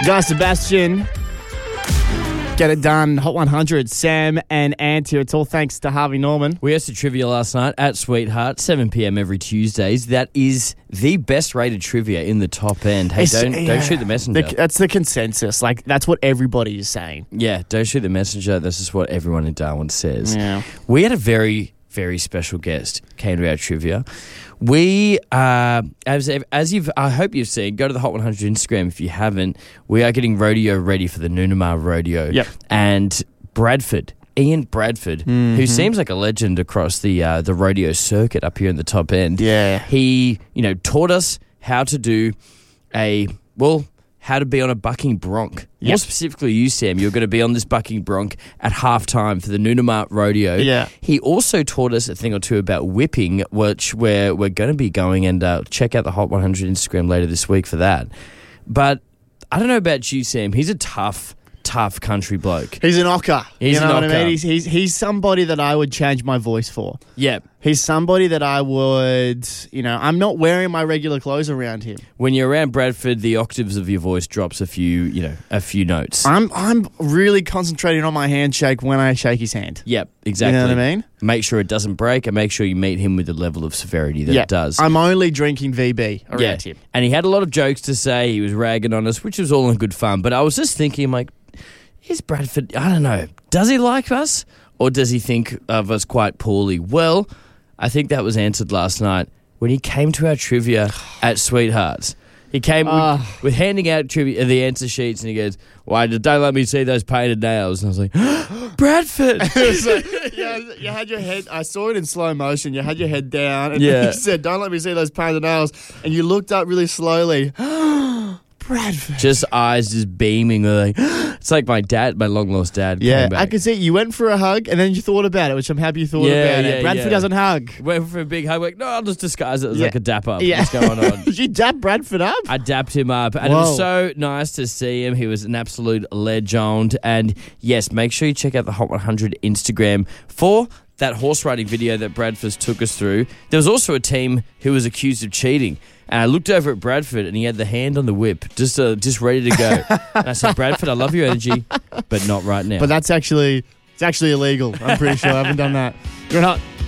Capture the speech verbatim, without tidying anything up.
Guy Sebastian. Get it done. Hot one hundred. Sam and Ant here. It's all thanks to Harvey Norman. We hosted trivia last night at Sweetheart, seven p.m. every Tuesdays. That is the best rated trivia in the top end. Hey, It's- don't yeah. don't shoot the messenger. The, that's the consensus. Like, that's what everybody is saying. yeah, don't shoot the messenger. This is what everyone in Darwin says. Yeah. We had a very, very special guest came to our trivia. We, uh, as as you've, I hope you've seen, go to the Hot one hundred Instagram if you haven't. We are getting rodeo ready for the Noonamar Rodeo. Yep. And Bradford, Ian Bradford, Mm-hmm. who seems like a legend across the uh, the rodeo circuit up here in the top end. Yeah. He, you know, taught us how to do a, well, how to be on a bucking bronc. More Yep. specifically you, Sam, you're going to be on this bucking bronc at halftime for the Noonamar Rodeo. Yeah. He also taught us a thing or two about whipping, which we're, we're going to be going and uh, check out the Hot one hundred Instagram later this week for that. But I don't know about you, Sam. He's a tough, tough country bloke. He's an ocker. He's you know an what I ocker. mean? He's, he's, he's somebody that I would change my voice for. Yeah. He's somebody that I would, you know, I'm not wearing my regular clothes around him. When you're around Bradford, the octaves of your voice drops a few, you know, a few notes. I'm I'm really concentrating on my handshake when I shake his hand. Yep, exactly. You know what I mean? Make sure it doesn't break and make sure you meet him with the level of severity that Yeah. it does. I'm only drinking V B around yeah. him. And he had a lot of jokes to say. He was ragging on us, which was all in good fun. But I was just thinking, like, is Bradford, I don't know, does he like us or does he think of us quite poorly? Well, I think that was answered last night when he came to our trivia at Sweethearts. He came Ah. with, with handing out trivia, the answer sheets, and he goes, "Why don't let me see those painted nails?" And I was like, "Bradford." It was like, yeah, you had your head, I saw it in slow motion, you had your head down, and Yeah. you said, "Don't let me see those painted nails," and you looked up really slowly. Bradford. Just eyes just beaming. Like, it's like my dad, my long lost dad. Yeah, came back. I could see you went for a hug and then you thought about it, which I'm happy you thought Yeah, about yeah, it. Bradford yeah. doesn't hug. Went for a big hug. Like, no, I'll just disguise it as Yeah. like a dap up. Yeah. What's going on? Did you dap Bradford up? I dapped him up, and it Whoa. was so nice to see him. He was an absolute legend. And yes, make sure you check out the Hot one hundred Instagram for that horse riding video that Bradford took us through. There was also a team who was accused of cheating. And I looked over at Bradford, and he had the hand on the whip, just uh, just ready to go. And I said, "Bradford, I love your energy, but not right now." But that's actually, it's actually illegal. I'm pretty sure I haven't done that. You're not.